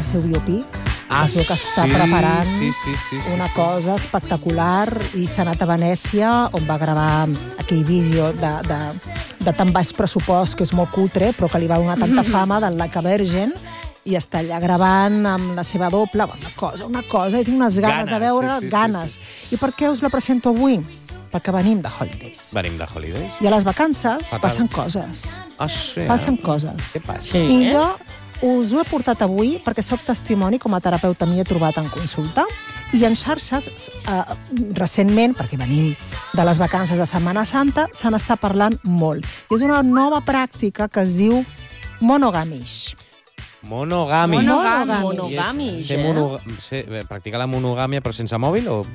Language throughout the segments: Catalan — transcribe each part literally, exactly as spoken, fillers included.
el seu biopic. Ah, es veu que està sí, preparant sí, sí, sí, sí, una sí. cosa espectacular i s'ha anat a Venècia, on va gravar aquell vídeo de, de, de tan baix pressupost, que és molt cutre, però que li va donar tanta fama, del Like a Virgin, i està allà gravant amb la seva doble, una cosa, una cosa, i tinc unes ganes, Ganes, de veure, sí, sí, ganes. sí, sí. I per què us la presento avui? Perquè venim de holidays. Venim de holidays. I a les vacances Fatal. passen coses. Ah, sí, eh? Passen coses. Què passa? Sí. I jo us ho he portat avui perquè sóc testimoni, com a terapeuta m'hi he trobat en consulta, i en xarxes, eh, recentment, perquè venim de les vacances de Setmana Santa, se n'està parlant molt. I és una nova pràctica que es diu monogamish. Monogami. Monogami. Monogami, Ser eh? mono... ser, practicar la monogàmia però sense mòbil o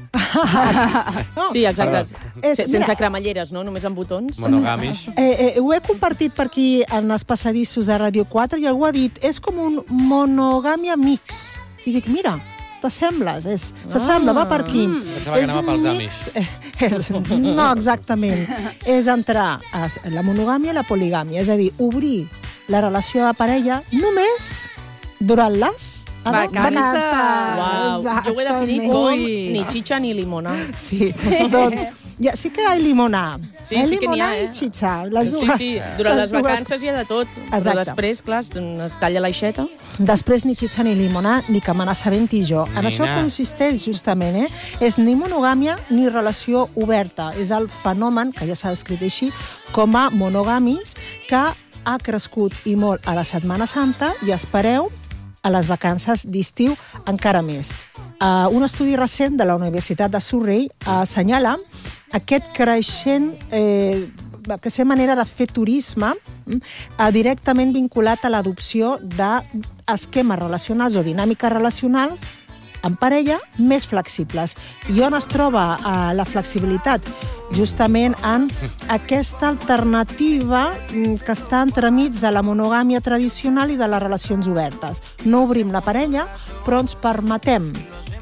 No, Sí, exacte. És- Se- Sense mira, cremalleres, no? Només amb botons. monogamish? Eh, eh, ho he compartit per aquí en els passadissos de Ràdio quatre i algú ha dit, és com un monogàmia mix. I dic, mira, t'assembles, és, s'assembla, va per aquí. Pensava que És anava un pels mix, eh, és, no, exactament. És entrar a la monogàmia i la poligàmia, és a dir, obrir la relació de parella només durant les Vacances. Uau, jo ho he definit com Ui. ni chicha ni limona. Sí, doncs ja, sí que hi ha limonar. Sí, Hi ha sí que n'hi limonar ha, eh? i xitxar. Les Sí, dues, sí, durant les dues- vacances hi ha de tot. Però Exacte. després, clar, es, es talla l'aixeta. Després ni xitxa ni limonar, ni que me n'assabenti jo. En Ni això anar. consisteix justament, eh? És ni monogàmia ni relació oberta. És el fenomen, que ja s'ha descrit així, com a monogamis, que ha crescut i molt a la Setmana Santa i espereu a les vacances d'estiu encara més. Uh, un estudi recent de la Universitat de Surrey uh, assenyala aquest creixent eh, aquesta manera de fer turisme eh, directament vinculat a l'adopció d'esquemes relacionals o dinàmiques relacionals en parella més flexibles. I on es troba eh, la flexibilitat? Justament en aquesta alternativa que està entremig de la monogàmia tradicional i de les relacions obertes. No obrim la parella, però ens permetem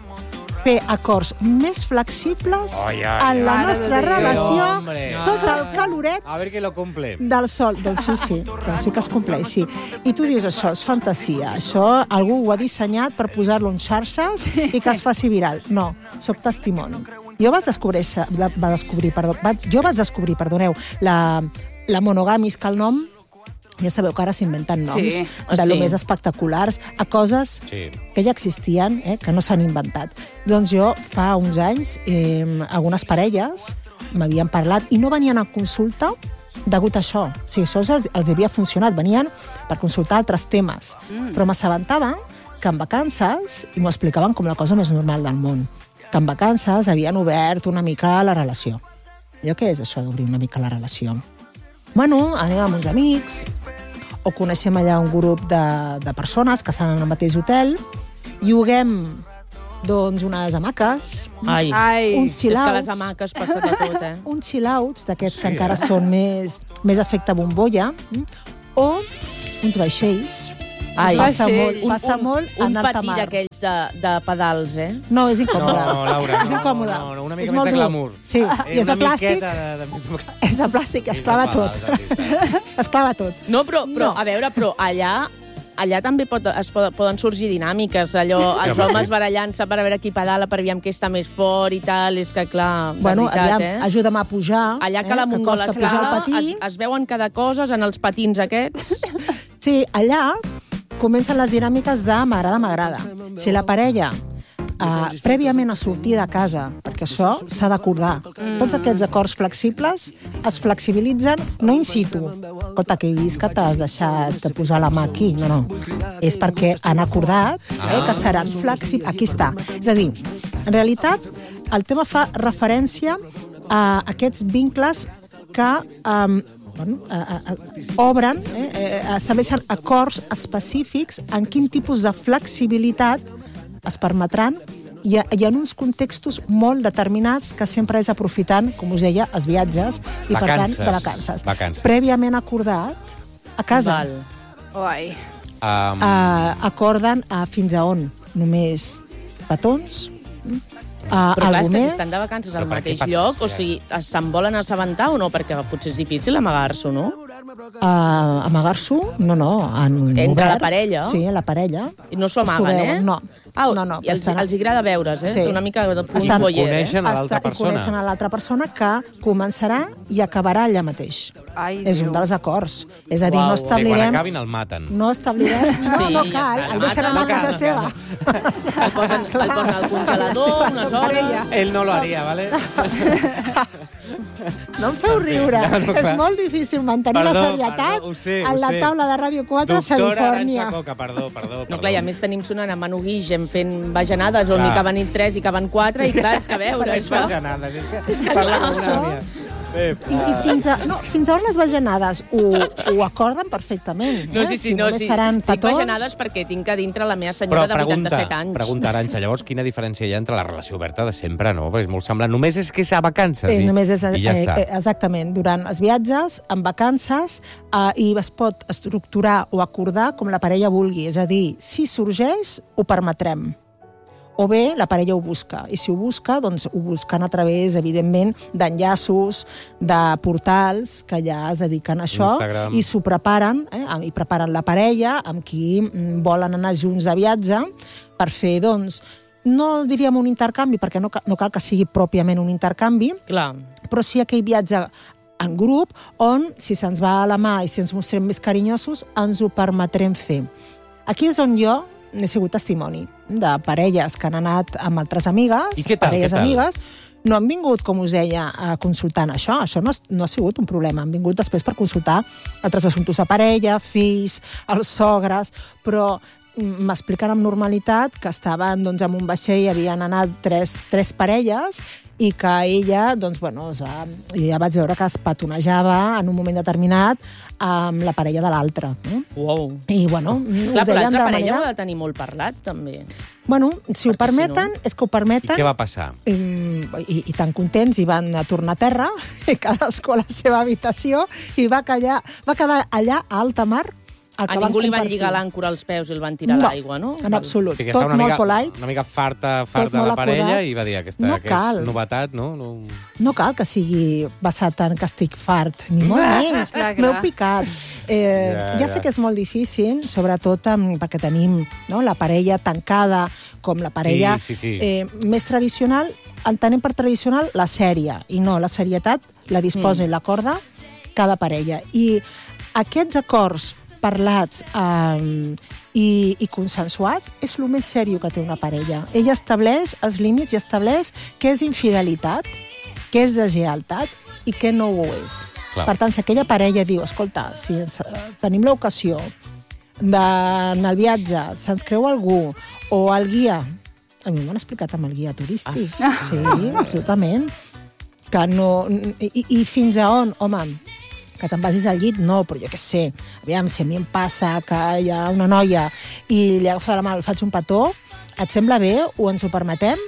fer acords més flexibles Ai, ai, en la ai. nostra Mare de Déu. relació Hombre. sota el caloret A ver que lo cumple. del sol. Doncs sí, sí, doncs sí que es compleix, sí. I tu dius, això és fantasia, això algú ho ha dissenyat per posar-lo en xarxes i que es faci viral. No, sóc testimoni. Jo vaig descobrir, va descobrir perdó, vaig, jo vaig descobrir, perdoneu, la, la monogamis, que el nom, ja sabeu que ara s'inventen noms Sí. de lo Sí. més espectaculars a coses Sí. que ja existien, eh, que no s'han inventat. Doncs jo, fa uns anys, eh, algunes parelles m'havien parlat i no venien a consulta degut a això. O sigui, això els, els havia funcionat. Venien per consultar altres temes. Mm. Però m'assabentava que en vacances, i m'ho explicaven com la cosa més normal del món, que en vacances havien obert una mica la relació. Jo, què és això d'obrir una mica la relació? Bueno, anem amb uns amics, o coneixem allà un grup de, de persones que estan en el mateix hotel, lloguem, doncs, unes hamaques, Ai, Ai. uns és que chill-outs, les hamaques passa de tot, eh? uns chill-outs d'aquests Sí, que encara eh? són més, més efecte bombolla, mm, o uns vaixells. Ai, passa vaixell. molt, Un- passa un, molt un en alta patí mar. d'aquells de, de pedals, eh? No, és incòmode. No, Laura, és no, incòmode. no, no, una mica és més molt de dur. glamour. Sí, i és de una plàstic, miqueta de, de, de... és de plàstic, es És de clava pedals, tot. de veritat. Es clava tot. No, però, però No. a veure, però allà allà també pot, es poden, poden sorgir dinàmiques, allò, els Sí, home, homes sí. barallant-se per a veure qui pedala, per aviam qui està més fort i tal, és que clar, de Bueno, veritat, aviam, eh? ajuda'm a pujar. Allà que eh, la mongola costa pujar escala, el patí. es, es veuen cada cosa en els patins aquests. Sí, allà comencen les dinàmiques de m'agrada, m'agrada. Si la parella Uh, prèviament a sortir de casa, perquè això s'ha d'acordar. Mm. Tots aquests acords flexibles es flexibilitzen no in situ. Escolta, que he vist que t'has deixat de posar la mà aquí. No, no. És perquè han acordat eh, que seran flexibles. Aquí està. És a dir, en realitat, el tema fa referència a aquests vincles que um, bueno, a, a, a, obren, eh, eh, estableixen acords específics en quin tipus de flexibilitat es permetran i, i en uns contextos molt determinats que sempre és aprofitant, com us deia, els viatges i, per tant, de vacances. Vacances. Prèviament acordat, a casa, Val. Oi. Um, uh, acorden uh, fins a on? Només petons? Uh, Però clar, és algú que si més? estan de vacances Però al per què mateix patins, lloc, o ja? sigui, se'n volen assabentar o no? Perquè potser és difícil amagar-s'ho, no? Uh, Amagar-s'ho? No, no. En Entre obert. la parella? Sí, en la parella. I no s'ho amaguen, veuen, eh? No. Ah, no, no, I els, estan- els agrada veure's, eh? Sí. Té una mica de punt Estan- voyeur, eh? Coneixen a l'altra Està- i coneixen persona. a l'altra persona que començarà i acabarà allà mateix. Ai, És Déu. un dels acords. És a dir, Uau. no Sí, Sí, quan establirem... acabin el maten. No establirem... No, Sí, no ja cal, està, el el deixarem maten, a no casa cal, seva. El posen, el posen al congelador unes hores. Ell no lo haria, ¿vale? No em feu riure. No, no, és clar. molt difícil mantenir Perdó, la serietat perdó, ho sé, en ho la sé. taula de Ràdio quatre a Doctora Califòrnia. Arantxa Coca, perdó, perdó. No, perdó. clar, i a més tenim sonant a Manu Guix fent bajanades on Clar. hi caben tres i caben quatre, i clar, és que a veure, És això... bajanades, és que... És que parla clar, com una això- àvia. Bé, I, i fins, a, no, fins a on les bajanades ho, ho acorden perfectament. No, eh? sí, sí, si no, només sí. seran Dic petons... bajanades perquè tinc a dintre la meva Però senyora de pregunta, vuitanta-set anys. pregunta, Arantxa, llavors quina diferència hi ha entre la relació oberta de sempre, no? Perquè és molt semblant. Només és que és a vacances Eh, i, només és, i ja eh, està. eh, exactament, durant els viatges, en vacances, eh, i es pot estructurar o acordar com la parella vulgui. És a dir, si sorgeix, ho permetrem. O bé la parella ho busca. I si ho busca, doncs ho busquen a través, evidentment, d'enllaços, de portals que ja es dediquen a això Instagram. i s'ho preparen, eh, i preparen la parella amb qui mm, volen anar junts de viatge per fer, doncs, no diríem un intercanvi, perquè no, ca- no cal que sigui pròpiament un intercanvi, Clar. però sí aquell viatge en grup on, si se'ns va a la mà i si ens mostrem més carinyosos, ens ho permetrem fer. Aquí és on jo n'he sigut testimoni de parelles que han anat amb altres amigues, I què tal, parelles què tal? amigues, no han vingut, com us deia, a consultant això. Això no, no ha sigut un problema. Han vingut després per consultar altres assumptes de parella, fills, els sogres, però mm, m'expliquen amb normalitat que estaven doncs, en un vaixell i havien anat tres, tres parelles i que ella, doncs, bueno, es va, ja vaig veure que es petonejava en un moment determinat amb la parella de l'altre. Eh? Uau. I, bueno, ho Clar, però deien de l'altra la parella manera... ho ha de tenir molt parlat, també. Bueno, si ho Perquè si permeten, no- és que ho I permeten... què va passar? I, i, i tan contents, i van a tornar a terra, i cadascú a la seva habitació, i va, callar, va quedar allà a alta mar el A que van ningú li van compartir. lligar l'àncora als peus i el van tirar a No, l'aigua, no? en absolut. O sigui, que Tot estava molt una mica, polite. una mica farta, farta molt la parella acurat. i va dir aquesta No que cal. és novetat, no? no... No cal que sigui basat en que estic fart, ni molt menys. Clar, clar. M'heu picat. Eh, Ja, ja, ja. sé que és molt difícil, sobretot amb, perquè tenim no, la parella tancada, com la parella Sí, sí, sí. Eh, més tradicional. Entenem per tradicional la sèrie, i no, la serietat la disposa mm. i l'acorda cada parella. I aquests acords parlats eh, i, i consensuats és el més seriós que té una parella. Ella estableix els límits i estableix què és infidelitat, què és deslleialtat i què no ho és. Clar. Per tant, si aquella parella diu, escolta, si ens, eh, tenim l'ocasió d'anar al viatge, se'ns creu algú, o el guia... A mi m'ho han explicat amb el guia turístic. Ah, sí, absolutament. Que no... I, I fins a on, home, que te'n vagis al llit, no, però jo què sé, aviam, si a mi em passa que hi ha una noia i li agafa la mà, li faig un petó, et sembla bé, o ens ho permetem,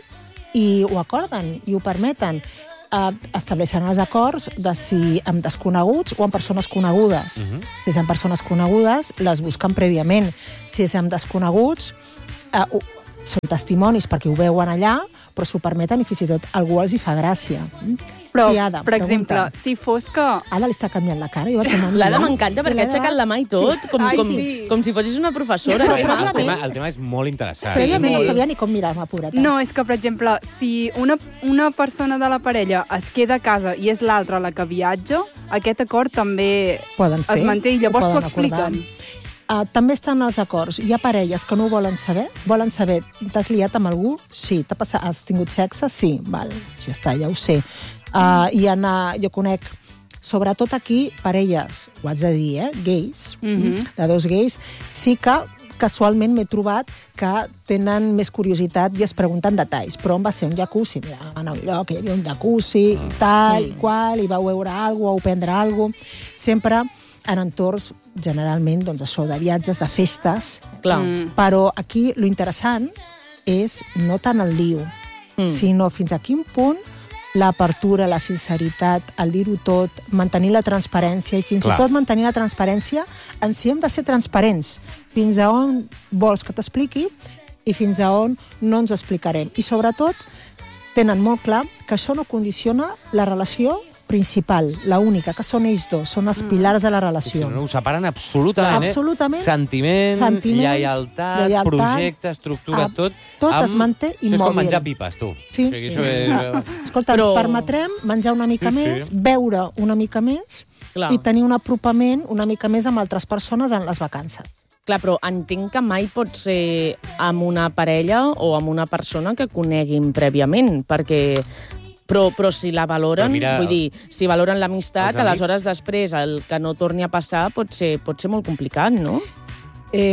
i ho acorden, i ho permeten. Uh, estableixen els acords de si amb desconeguts o amb persones conegudes. Uh -huh. Si és amb persones conegudes, les busquen prèviament. Si és amb desconeguts, uh, ho, són testimonis perquè ho veuen allà, però s'ho permeten i fins i tot algú els hi fa gràcia. Però, sí, Ada, per exemple, pregunta. si fos que... Ada li està canviant la cara, jo vaig anar... L'Ada m'encanta perquè ha aixecat la mà i tot, com, Ai, com, sí. com si fossis una professora. Però Que El maco. tema, el tema és molt interessant. Però ella Sí. no sabia ni com mirar-me, pobreta. No, és que, per exemple, si una, una persona de la parella es queda a casa i és l'altra la que viatja, aquest acord també Poden fer, es manté i llavors ho s'ho poden acordar. expliquen. Uh, també estan els acords. Hi ha parelles que no ho volen saber. Volen saber, t'has liat amb algú? Sí. T'ha passat, has tingut sexe? Sí. Val, ja està, ja ho sé. Uh, I anar, jo conec, sobretot aquí, parelles, ho haig de dir, eh? Gais, Mhm. de dos gais, sí que casualment m'he trobat que tenen més curiositat i es pregunten detalls. Però on va ser un jacuzzi? Mira, a Nova York hi havia un jacuzzi, i tal, i qual, i vau veure alguna cosa, o prendre alguna cosa. Sempre en entorns, generalment, doncs això, de viatges, de festes. Clar. Mm. Però aquí lo interessant és no tant el lío, Mm. sinó fins a quin punt l'apertura, la sinceritat, el dir-ho tot, mantenir la transparència i fins Clar. i tot mantenir la transparència en si hem de ser transparents. Fins a on vols que t'expliqui i fins a on no ens ho explicarem. I sobretot tenen molt clar que això no condiciona la relació principal, la única, que són ells dos, són els pilars de la relació. No, no ho separen absolutament, absolutament. eh? Sentiment, Sentiments, lleialtat, lleialtat, projecte, estructura, a, tot. tot amb... es manté immòbil. Això és com menjar pipes, tu. Sí. O sigui, això és... Escolta, Però... ens permetrem menjar una mica Sí, sí. més, beure una mica més Clar. i tenir un apropament una mica més amb altres persones en les vacances. Clar, però entenc que mai pot ser amb una parella o amb una persona que coneguin prèviament, perquè... Però, però si la valoren, Però mira, vull dir, si valoren l'amistat, els amics- aleshores després el que no torni a passar pot ser, pot ser molt complicat, no? Eh,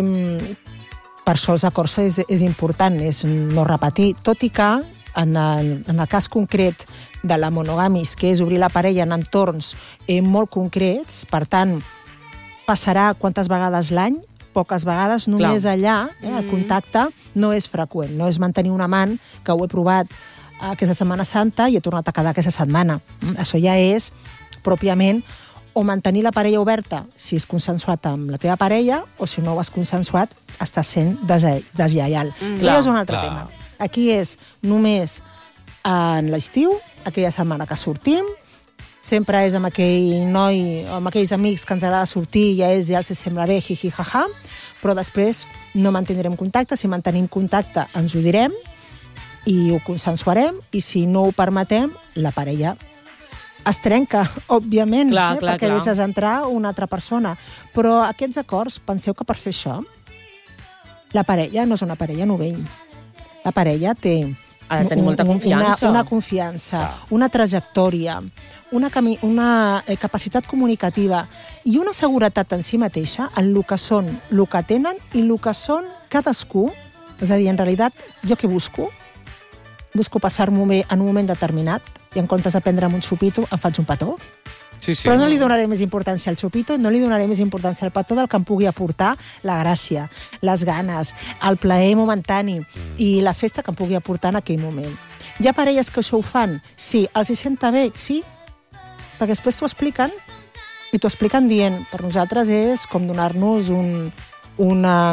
per això els acords és, és important, és no repetir, tot i que en el, en el cas concret de la monogamis, que és obrir la parella en entorns eh, molt concrets, per tant, passarà quantes vegades l'any, poques vegades, només Clar. allà, eh, el contacte no és freqüent, no és mantenir un amant, que ho he provat aquesta Setmana Santa i he tornat a quedar aquesta setmana. Això ja és, pròpiament, o mantenir la parella oberta si és consensuat amb la teva parella, o si no ho has consensuat, estàs sent deslleial. Mm, Però clar, és un altre clar. tema. Aquí és només en l'estiu, aquella setmana que sortim, sempre és amb aquell noi, amb aquells amics que ens agrada sortir, ja és, ja els sembla bé, jiji, jaja, però després no mantindrem contacte. Si mantenim contacte, ens ho direm, i ho consensuarem, i si no ho permetem, la parella es trenca, òbviament, Clar, eh, clar, perquè clar. deixes entrar una altra persona. Però aquests acords, penseu que per fer això, la parella no és una parella novell. La parella té Ha de tenir molta un- confiança. Una, una confiança, Clar. una trajectòria, una, cami una eh, capacitat comunicativa i una seguretat en si mateixa en el que són, el que tenen i el que són cadascú. És a dir, en realitat, jo què busco? Busco passar-m'ho bé en un moment determinat i en comptes de prendre'm un xupito em faig un petó. Sí, sí. Però no li donaré més importància al xupito, no li donaré més importància al petó del que em pugui aportar la gràcia, les ganes, el plaer momentani mm. i la festa que em pugui aportar en aquell moment. Hi ha parelles que això ho fan? Sí. Els hi senta bé? Sí. Perquè després t'ho expliquen i t'ho expliquen dient, per nosaltres és com donar-nos un, una,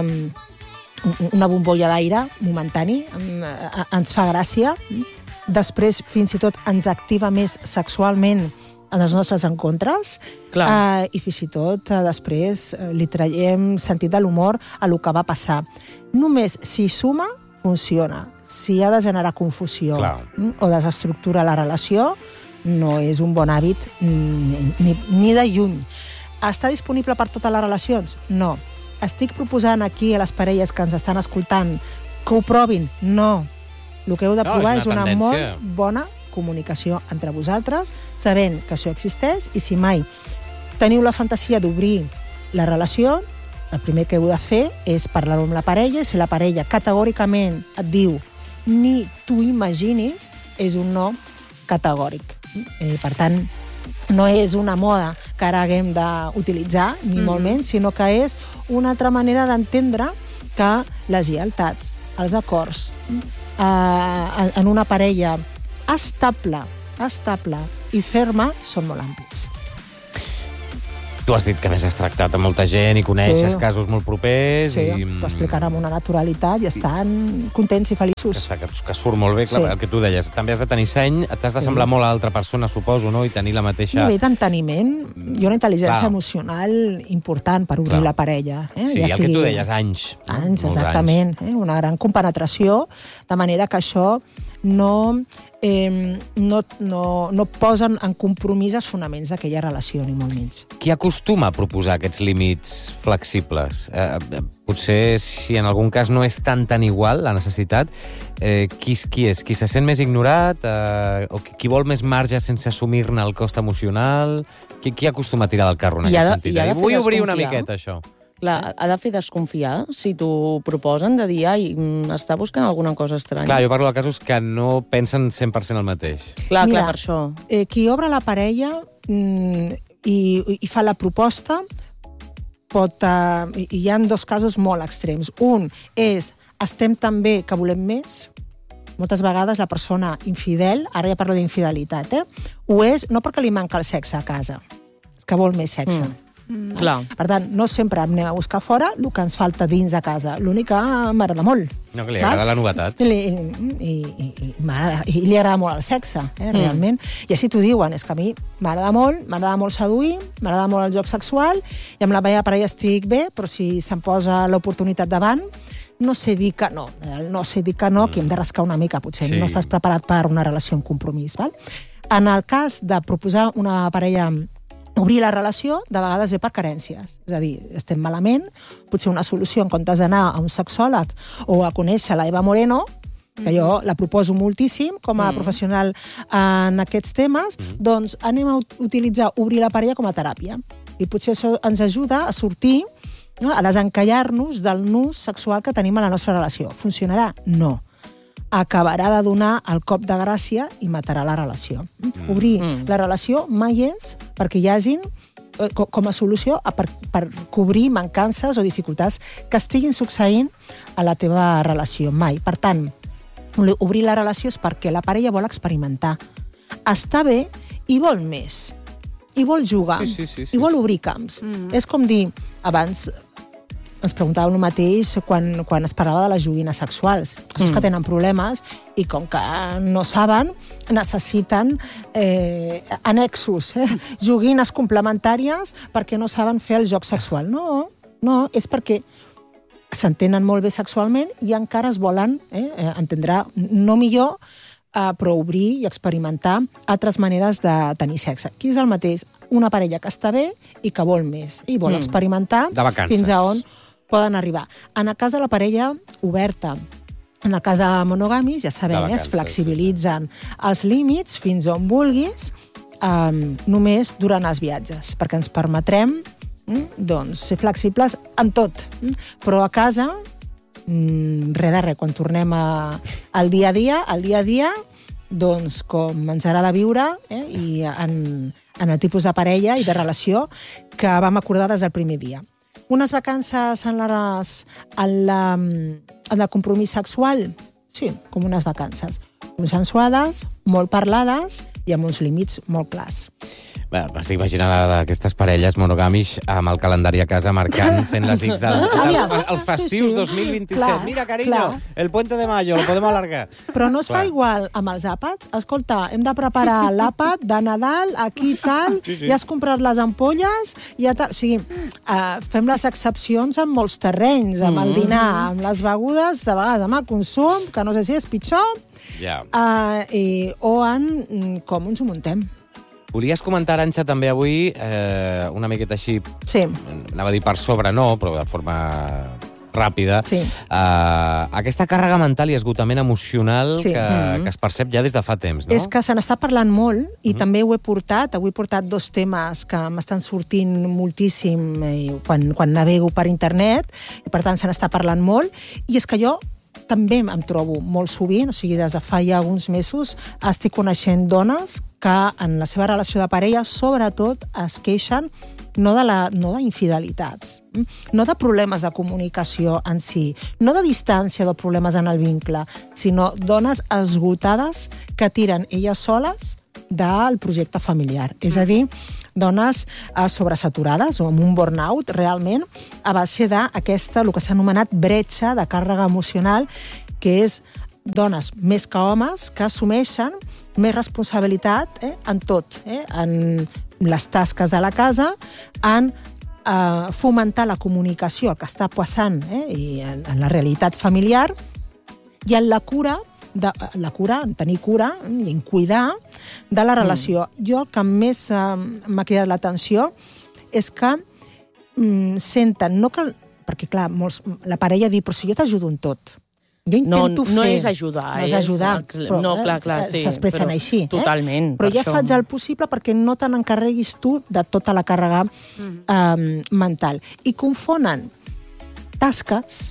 una bombolla d'aire momentani, ens fa gràcia, després fins i tot ens activa més sexualment en els nostres encontres, eh, i fins i tot eh, després eh, li traiem sentit de l'humor a lo que va passar. Només si suma, funciona. Si ha de generar confusió Clar. o desestructura la relació, no és un bon hàbit ni, ni, ni de lluny. Està disponible per totes les relacions? No. Estic proposant aquí a les parelles que ens estan escoltant que ho provin? No. El que heu de No, provar és és una una, tendència. molt bona comunicació entre vosaltres, sabent que això existeix, i si mai teniu la fantasia d'obrir la relació, el primer que heu de fer és parlar-ho amb la parella, i si la parella categòricament et diu ni t'ho imaginis, és un no categòric. Eh, per tant, no és una moda que ara haguem d'utilitzar, ni mm. molt menys, sinó que és una altra manera d'entendre que les lleialtats, els acords, eh, en una parella estable, estable i ferma són molt amplis. Tu has dit que més has tractat amb molta gent i coneixes Sí. casos molt propers. Sí, i... t'ho expliquen amb una naturalitat i estan contents i Que, feliços. està, que, que surt molt bé, clar, Sí. el que tu deies. També has de tenir seny, t'has de Sí. semblar molt a l'altra persona, suposo, no? I tenir la A mateixa... nivell d'enteniment, hi ha una intel·ligència Clar. emocional important per obrir Clar. la parella. Eh? Sí, ja el que sigui tu deies, anys. no? Anys, Molts exactament. Eh? Una gran compenetració, de manera que això no, eh, no, no, no posen en compromís els fonaments d'aquella relació, ni molt menys. Qui acostuma a proposar aquests límits flexibles? Eh, eh, potser, si en algun cas no és tan tan igual la necessitat, eh, qui, qui és? Qui se sent més ignorat? Eh, o qui vol més marge sense assumir-ne el cost emocional? Qui, qui acostuma a tirar del carro en I ha aquest de- sentit? i ha de Eh? fer Vull obrir una desconfiar. miqueta, això. Clar, ha de fer desconfiar si t'ho proposen, de dir, ai, mm, està buscant alguna cosa estranya. Clar, jo parlo de casos que no pensen cent per cent el mateix. clar, Mira, clar, per això. Eh, qui obre la parella mm, i, i fa la proposta, pot, eh, hi hi ha dos casos molt extrems. Un és, estem tan bé que volem més. Moltes vegades la persona infidel, ara ja parlo d'infidelitat, eh? ho és no perquè li manca el sexe a casa, que vol més sexe. Mm. Mm. Clar. Per tant, no sempre anem a buscar fora el que ens falta dins de casa. L'únic que m'agrada molt. No, que li agrada la novetat. I, i, i, i, i li agrada molt el sexe, eh, realment. Mm. I així t'ho diuen, és que a mi m'agrada molt, m'agrada molt seduir, m'agrada molt el joc sexual, i amb la meva parella estic bé, però si se'm posa l'oportunitat davant, no sé dir que no. No sé dir que no, que hem de rascar una mica, potser sí. No estàs preparat per una relació en compromís. Val? En el cas de proposar una parella obrir la relació, de vegades ve per carències. És a dir, estem malament, potser una solució en comptes d'anar a un sexòleg o a conèixer la Eva Moreno, que jo la proposo moltíssim com a mm. professional en aquests temes, mm. doncs anem a utilitzar obrir la parella com a teràpia. I potser això ens ajuda a sortir, no? A desencallar-nos del nus sexual que tenim a la nostra relació. Funcionarà? No. Acabarà de donar el cop de gràcia i matarà la relació. Mm. Obrir mm. la relació mai és perquè hi hagin com a solució per, per cobrir mancances o dificultats que estiguin succeint a la teva relació. Mai. Per tant, obrir la relació és perquè la parella vol experimentar. Està bé i vol més. I vol jugar. Sí, sí, sí, sí. I vol obrir camps. Mm. És com dir, abans ens preguntàvem el mateix quan, quan es parlava de les joguines sexuals. Els mm. que tenen problemes i com que no saben, necessiten eh, annexos, eh? joguines complementàries perquè no saben fer el joc sexual. No, no, és perquè s'entenen molt bé sexualment i encara es volen eh, entendre no millor, eh, però obrir i experimentar altres maneres de tenir sexe. Aquí és el mateix, una parella que està bé i que vol més, i vol mm. experimentar fins a on poden arribar. En el cas de la parella oberta, en el cas de monogamis, ja sabem, vacances, es flexibilitzen sí. els límits fins on vulguis, um, només durant els viatges, perquè ens permetrem mm, doncs, ser flexibles en tot. Mm? Però a casa, mm, res de res, quan tornem a, al dia a dia, al dia a dia, doncs com ens agrada viure, eh, i en, en el tipus de parella i de relació que vam acordar des del primer dia. Unes vacances en, les, en, la, en el compromís sexual? Sí, com unes vacances. Consensuades, molt parlades i amb uns límits molt clars. Bé, m'estic imaginant aquestes parelles monogamis amb el calendari a casa marcant, fent les X del, del, els festius sí, sí. dos mil vint-i-set. Clar, Mira, carinyo, clar. el puente de mayo, lo podem alargar. Però no es clar. fa igual amb els àpats. Escolta, hem de preparar l'àpat de Nadal, aquí tal, sí, sí. ja has comprat les ampolles, ja tal. O sigui, uh, fem les excepcions en molts terrenys, amb el dinar, amb les begudes, de vegades amb el consum, que no sé si és pitjor, yeah. uh, i, o en com ens ho muntem. Volies comentar, Arantxa, també avui, eh, una miqueta així, sí. anava a dir per sobre, no, però de forma ràpida, sí. eh, aquesta càrrega mental i esgotament emocional sí. que, mm-hmm. que es percep ja des de fa temps, no? És que se n'està parlant molt, i mm-hmm. també ho he portat, avui he portat dos temes que m'estan sortint moltíssim eh, quan, quan navego per internet, i per tant se n'està parlant molt, i és que jo també em trobo molt sovint, o sigui, des de fa ja alguns mesos, estic coneixent dones que en la seva relació de parella, sobretot, es queixen no de la, no d'infidelitats, no de problemes de comunicació en si, no de distància de problemes en el vincle, sinó dones esgotades que tiren elles soles del projecte familiar. És a dir, dones eh, sobresaturades o amb un burnout realment a base d'aquesta, el que s'ha anomenat bretxa de càrrega emocional, que és dones més que homes que assumeixen més responsabilitat eh, en tot, eh, en les tasques de la casa, en eh, fomentar la comunicació, el que està passant eh, i en, en la realitat familiar, i en la cura de la cura, en tenir cura i en cuidar de la relació. Mm. Jo el que més eh, m'ha cridat l'atenció és que mm, senten, no que, perquè clar, molts, la parella diu, però si jo t'ajudo en tot. Jo intento no, fer... No és ajudar. No és ajudar. És, però, no, clar, clar, sí. S'expressen així. Totalment. Eh? Però per ja això. faig el possible perquè no te n'encarreguis tu de tota la càrrega mm. eh, mental. I confonen tasques,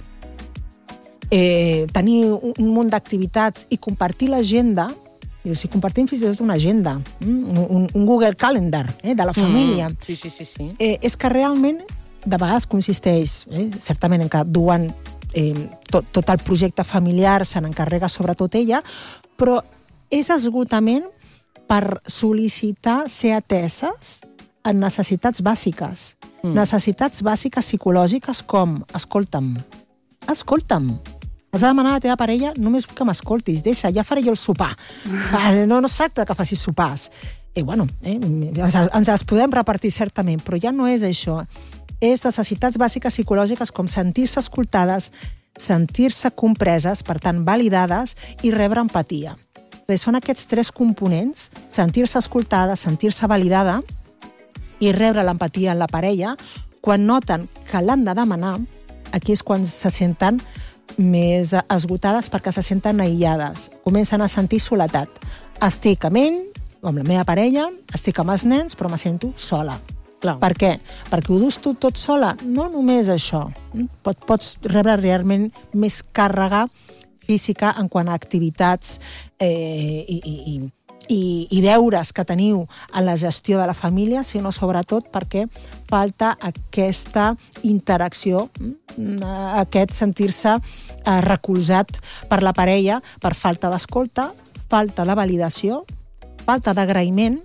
Eh, tenir un, un munt d'activitats i compartir l'agenda, i si compartim fins i tot una agenda, un, un, un Google Calendar eh, de la família, mm, sí, sí, sí, sí. Eh, és que realment de vegades consisteix, eh, certament en que duen eh, tot, tot el projecte familiar, se n'encarrega sobretot ella, però és esgotament per sol·licitar ser ateses en necessitats bàsiques. Mm. Necessitats bàsiques psicològiques com escolta'm, escolta'm. Has de demanar a la teva parella només que m'escoltis, deixa, ja faré jo el sopar. Mm. No, no es tracta que facis sopars. I bueno, eh, ens, ens les podem repartir certament, però ja no és això. És necessitats bàsiques psicològiques com sentir-se escoltades, sentir-se compreses, per tant, validades, i rebre empatia. És dir, són aquests tres components, sentir-se escoltada, sentir-se validada i rebre l'empatia en la parella. Quan noten que l'han de demanar, aquí és quan se senten més esgotades perquè se senten aïllades. Comencen a sentir soledat. Estic amb ell, o amb la meva parella, estic amb els nens, però me sento sola. Clar. Per què? Perquè ho dus tu tot sola? No només això. Pot, pots rebre realment més càrrega física en quant a activitats eh, i, i, i, i deures que teniu en la gestió de la família, sinó sobretot perquè falta aquesta interacció, aquest sentir-se eh, recolzat per la parella per falta d'escolta, falta de validació, falta d'agraïment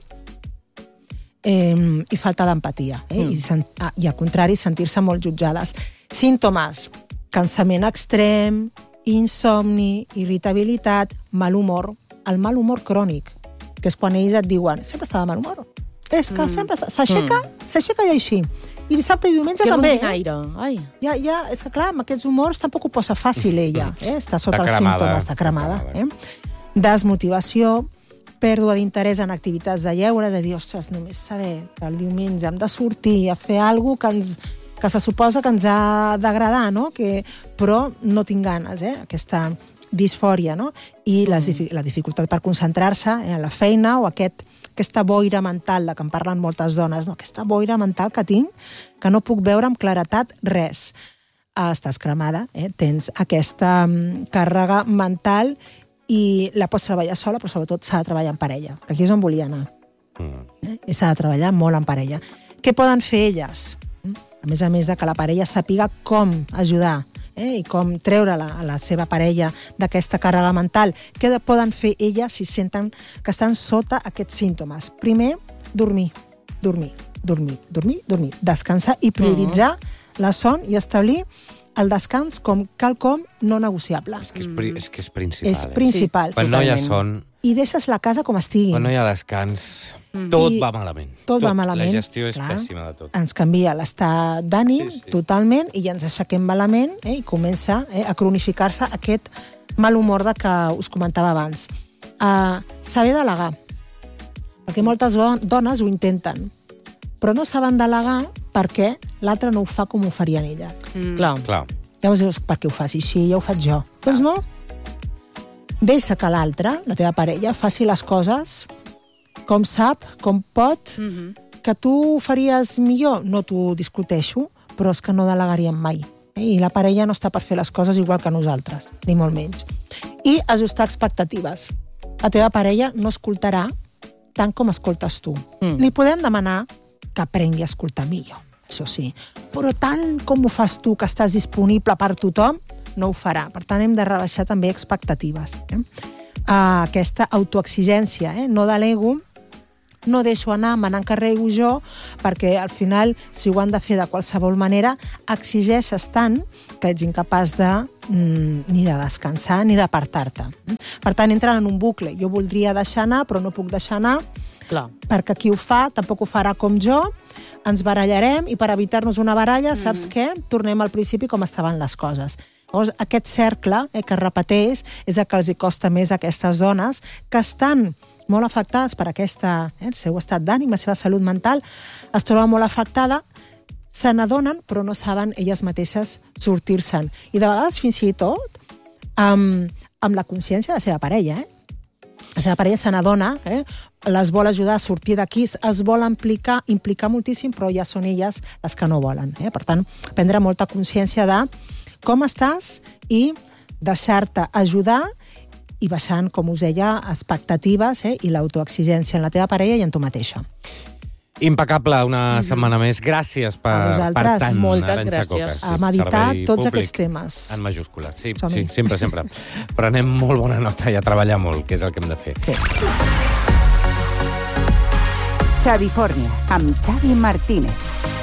eh, i falta d'empatia. Eh? Mm. I, sen- ah, I al contrari, sentir-se molt jutjades. Símptomes: cansament extrem, insomni, irritabilitat, mal humor. El mal humor crònic, que és quan ells et diuen sempre està de mal humor. És que mm. sempre està... S'aixeca, mm. s'aixeca i així. I dissabte i diumenge que també. Que rondinaire. Ai. Ja, ja, és que clar, amb aquests humors tampoc ho posa fàcil ella. Eh? Està sota els símptomes, està cremada. Eh? Desmotivació, pèrdua d'interès en activitats de lleure, és a dir, ostres, només saber que el diumenge hem de sortir a fer alguna cosa que, ens, que se suposa que ens ha d'agradar, no? Que, però no tinc ganes, eh? Aquesta disfòria, no? I mm. les, la dificultat per concentrar-se eh, en la feina o aquest, aquesta boira mental de què en parlen moltes dones, no? Aquesta boira mental que tinc, que no puc veure amb claretat res. Ah, estàs cremada, eh? Tens aquesta um, càrrega mental i la pots treballar sola, però sobretot s'ha de treballar en parella, que aquí és on volia anar. Mm. Eh? I s'ha de treballar molt en parella. Què poden fer elles? A més a més de que la parella sàpiga com ajudar eh? I com treure la, la seva parella d'aquesta càrrega mental. Què poden fer elles si senten que estan sota aquests símptomes? Primer, dormir, dormir, dormir, dormir, dormir. Descansar i prioritzar mm. la son i establir el descans com quelcom no negociable. És que és, pri és, que és principal. És principal. Sí, quan no hi ha son... I deixes la casa com estigui. Quan no hi ha descans, mm. tot I va malament. Tot, tot va malament. La gestió és clar, pèssima de tot. Ens canvia l'estat d'ànim sí, sí. totalment i ens aixequem malament eh, i comença eh, a cronificar-se aquest mal humor de que us comentava abans. Uh, saber delegar. Perquè moltes dones ho intenten, però no saben delegar perquè l'altre no ho fa com ho farien elles. Mm. Clar. Clar. Llavors dius, perquè ho faci així, ja ho faig jo. Clar. Doncs no. Deixa que l'altre, la teva parella, faci les coses com sap, com pot, mm-hmm. que tu ho faries millor. No t'ho discuteixo, però és que no delegaríem mai. I la parella no està per fer les coses igual que nosaltres, ni molt menys. I ajustar expectatives. La teva parella no escoltarà tant com escoltes tu. Mm. Li podem demanar que aprengui a escoltar millor, això sí. Però tant com ho fas tu, que estàs disponible per tothom, no ho farà. Per tant, hem de rebaixar també expectatives. Eh? Uh, aquesta autoexigència, eh? No delego, no deixo anar, me n'encarrego jo, perquè al final, si ho han de fer de qualsevol manera, exigeixes tant que ets incapaç de mm, ni de descansar ni d'apartar-te. Per tant, entren en un bucle. Jo voldria deixar anar, però no puc deixar anar, clar, perquè qui ho fa tampoc ho farà com jo, ens barallarem i per evitar-nos una baralla, mm. saps què? Tornem al principi com estaven les coses. Llavors, aquest cercle eh, que es repeteix és el que els hi costa més a aquestes dones que estan molt afectades per aquesta, eh, el seu estat d'ànim, la seva salut mental, es troba molt afectada, se n'adonen, però no saben elles mateixes sortir-se'n. I de vegades, fins i tot, amb, amb la consciència de la seva parella, eh? La seva parella se n'adona, eh? Les vol ajudar a sortir d'aquí, es vol implicar, implicar moltíssim, però ja són elles les que no volen. Eh? Per tant, prendre molta consciència de com estàs i deixar-te ajudar i baixant, com us deia, expectatives eh? I l'autoexigència en la teva parella i en tu mateixa. Impecable, una mm-hmm. setmana més. Gràcies per, per tant. Moltes gràcies. A meditar tots aquests temes. En majúscules, sí, sí, sempre, sempre. Prenem molt bona nota i a treballar molt, que és el que hem de fer. Sí. Xavi Fornia, amb Xavi Martínez.